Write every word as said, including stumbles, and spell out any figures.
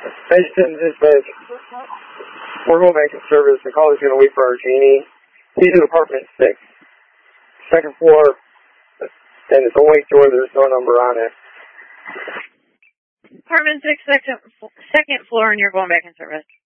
Hey, Sitton, this is We're going back in service. The caller's going to wait for our genie. He's in apartment six, second floor, and it's a white door. There's no number on it. Apartment six, second, second floor, and you're going back in service.